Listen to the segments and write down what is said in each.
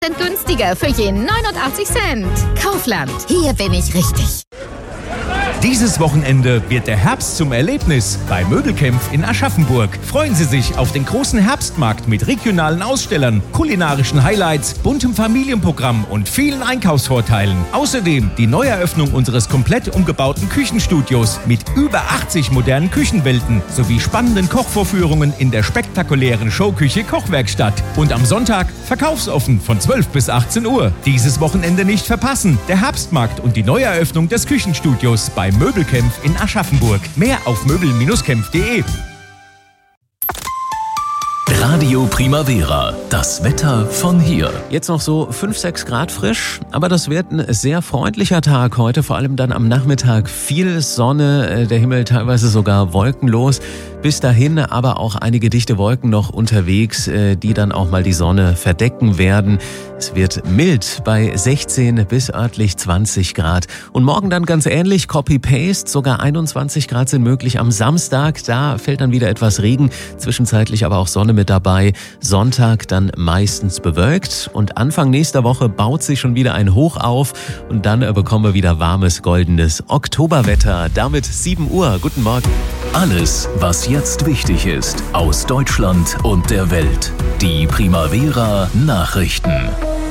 Günstiger für jeden 89 Cent. Kaufland, hier bin ich richtig. Dieses Wochenende wird der Herbst zum Erlebnis bei Möbelkämpf in Aschaffenburg. Freuen Sie sich auf den großen Herbstmarkt mit regionalen Ausstellern, kulinarischen Highlights, buntem Familienprogramm und vielen Einkaufsvorteilen. Außerdem die Neueröffnung unseres komplett umgebauten Küchenstudios mit über 80 modernen Küchenwelten sowie spannenden Kochvorführungen in der spektakulären Showküche Kochwerkstatt. Und am Sonntag verkaufsoffen von 12 bis 18 Uhr. Dieses Wochenende nicht verpassen. Der Herbstmarkt und die Neueröffnung des Küchenstudios bei Möbelkämpf in Aschaffenburg. Mehr auf möbel-kämpf.de. Radio Primavera, das Wetter von hier. Jetzt noch so 5-6 Grad frisch, aber das wird ein sehr freundlicher Tag heute, vor allem dann am Nachmittag. Viel Sonne, der Himmel teilweise sogar wolkenlos. Bis dahin aber auch einige dichte Wolken noch unterwegs, die dann auch mal die Sonne verdecken werden. Es wird mild bei 16 bis örtlich 20 Grad. Und morgen dann ganz ähnlich, Copy-Paste, sogar 21 Grad sind möglich am Samstag. Da fällt dann wieder etwas Regen, zwischenzeitlich aber auch Sonne mit dabei. Sonntag dann meistens bewölkt und Anfang nächster Woche baut sich schon wieder ein Hoch auf und dann bekommen wir wieder warmes, goldenes Oktoberwetter. Damit 7 Uhr. Guten Morgen. Alles, was jetzt wichtig ist, aus Deutschland und der Welt. Die Primavera Nachrichten.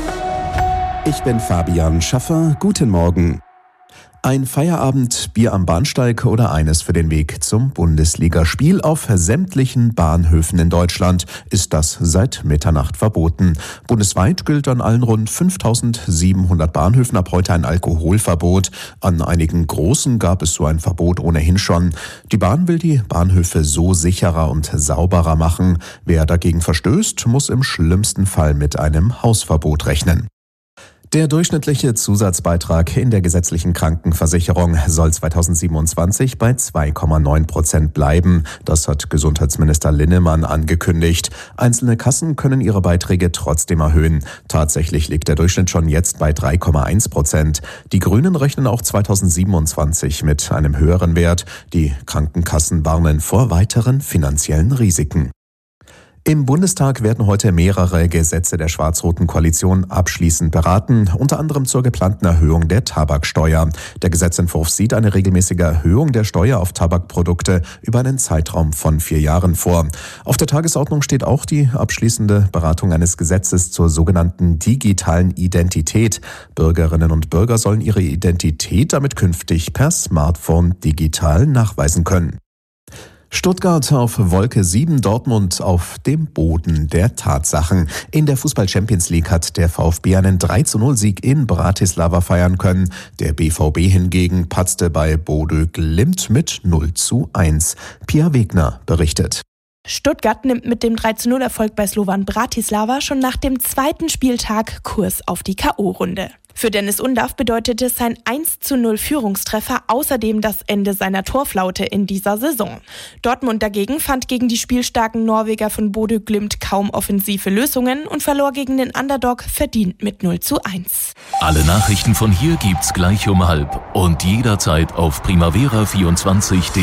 Ich bin Fabian Schaffer. Guten Morgen. Ein Feierabend, Bier am Bahnsteig oder eines für den Weg zum Bundesligaspiel auf sämtlichen Bahnhöfen in Deutschland ist das seit Mitternacht verboten. Bundesweit gilt an allen rund 5.700 Bahnhöfen ab heute ein Alkoholverbot. An einigen großen gab es so ein Verbot ohnehin schon. Die Bahn will die Bahnhöfe so sicherer und sauberer machen. Wer dagegen verstößt, muss im schlimmsten Fall mit einem Hausverbot rechnen. Der durchschnittliche Zusatzbeitrag in der gesetzlichen Krankenversicherung soll 2027 bei 2,9% bleiben. Das hat Gesundheitsminister Linnemann angekündigt. Einzelne Kassen können ihre Beiträge trotzdem erhöhen. Tatsächlich liegt der Durchschnitt schon jetzt bei 3,1%. Die Grünen rechnen auch 2027 mit einem höheren Wert. Die Krankenkassen warnen vor weiteren finanziellen Risiken. Im Bundestag werden heute mehrere Gesetze der schwarz-roten Koalition abschließend beraten, unter anderem zur geplanten Erhöhung der Tabaksteuer. Der Gesetzentwurf sieht eine regelmäßige Erhöhung der Steuer auf Tabakprodukte über einen Zeitraum von 4 Jahren vor. Auf der Tagesordnung steht auch die abschließende Beratung eines Gesetzes zur sogenannten digitalen Identität. Bürgerinnen und Bürger sollen ihre Identität damit künftig per Smartphone digital nachweisen können. Stuttgart auf Wolke 7, Dortmund auf dem Boden der Tatsachen. In der Fußball-Champions League hat der VfB einen 3:0-Sieg in Bratislava feiern können. Der BVB hingegen patzte bei Bodø Glimt mit 0:1. Pia Wegner berichtet. Stuttgart nimmt mit dem 3:0-Erfolg bei Slovan Bratislava schon nach dem zweiten Spieltag Kurs auf die K.O.-Runde. Für Dennis Undav bedeutete sein 1:0-Führungstreffer außerdem das Ende seiner Torflaute in dieser Saison. Dortmund dagegen fand gegen die spielstarken Norweger von Bodø Glimt kaum offensive Lösungen und verlor gegen den Underdog verdient mit 0:1. Alle Nachrichten von hier gibt's gleich um 12:30 und jederzeit auf primavera24.de.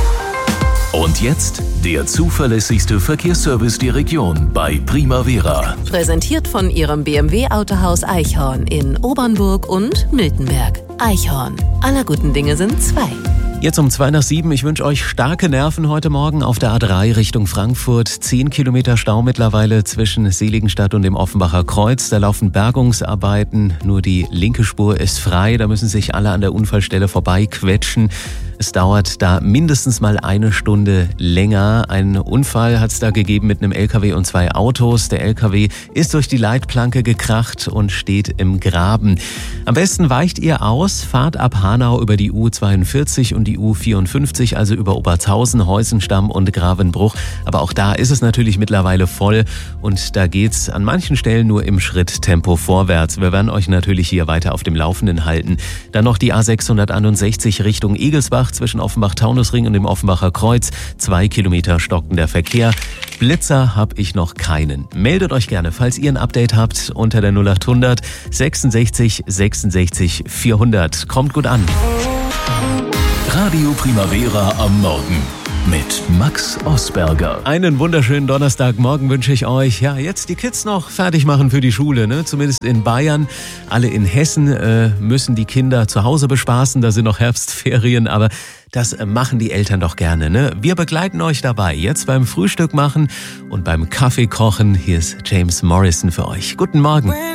Und jetzt der zuverlässigste Verkehrsservice der Region bei Primavera. Präsentiert von Ihrem BMW-Autohaus Eichhorn in Obernburg und Miltenberg. Eichhorn. Aller guten Dinge sind 2. Jetzt um 6:55. Ich wünsche euch starke Nerven heute Morgen auf der A3 Richtung Frankfurt. 10 Kilometer Stau mittlerweile zwischen Seligenstadt und dem Offenbacher Kreuz. Da laufen Bergungsarbeiten. Nur die linke Spur ist frei. Da müssen sich alle an der Unfallstelle vorbeiquetschen. Es dauert da mindestens mal 1 Stunde länger. Einen Unfall hat es da gegeben mit einem LKW und 2 Autos. Der LKW ist durch die Leitplanke gekracht und steht im Graben. Am besten weicht ihr aus, fahrt ab Hanau über die U42 und die U54, also über Obertshausen, Heusenstamm und Gravenbruch. Aber auch da ist es natürlich mittlerweile voll und da geht's an manchen Stellen nur im Schritttempo vorwärts. Wir werden euch natürlich hier weiter auf dem Laufenden halten. Dann noch die A661 Richtung Egelsbach zwischen Offenbach-Taunusring und dem Offenbacher Kreuz. 2 Kilometer stockender Verkehr. Blitzer habe ich noch keinen. Meldet euch gerne, falls ihr ein Update habt, unter der 0800 66 66 400. Kommt gut an. Radio Primavera am Morgen. mit Max Osberger. Einen wunderschönen Donnerstagmorgen wünsche ich euch. Ja, jetzt die Kids noch fertig machen für die Schule, ne? Zumindest in Bayern. Alle in Hessen müssen die Kinder zu Hause bespaßen. Da sind noch Herbstferien, aber das machen die Eltern doch gerne, ne? Wir begleiten euch dabei. Jetzt beim Frühstück machen und beim Kaffee kochen. Hier ist James Morrison für euch. Guten Morgen.